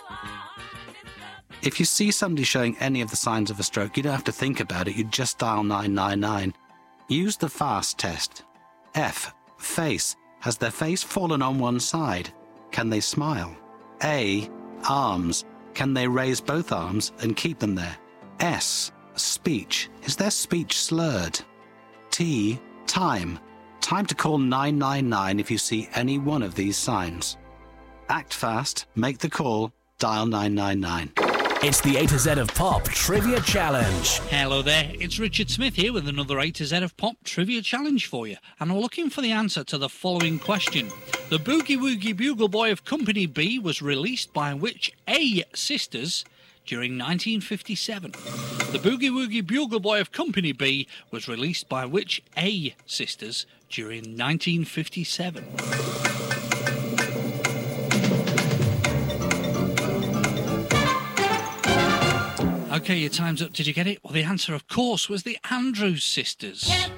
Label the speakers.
Speaker 1: If you see somebody showing any of the signs of a stroke, you don't have to think about it. You just dial 999. Use the FAST test. F. Face. Has their face fallen on one side? Can they smile? A. Arms. Can they raise both arms and keep them there? S. Speech. Is their speech slurred? T. Time. Time to call 999 if you see any one of these signs. Act fast, make the call, dial 999.
Speaker 2: It's the A to Z of Pop Trivia Challenge.
Speaker 3: Hello there, it's Richard Smith here with another A to Z of Pop Trivia Challenge for you. And we're looking for the answer to the following question. The Boogie Woogie Bugle Boy of Company B was released by which A sisters during 1957? The Boogie Woogie Bugle Boy of Company B was released by which A sisters during 1957? Okay, your time's up. Did you get it? Well, the answer, of course, was the Andrews Sisters.